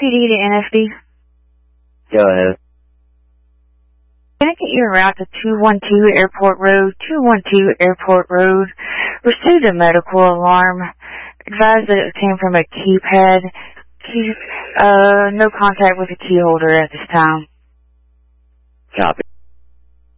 LAPD to NFD. Go ahead. Can I get you en route to 212 Airport Road? 212 Airport Road. Received a medical alarm. Advised that it came from a keypad. No contact with the key holder at this time. Copy.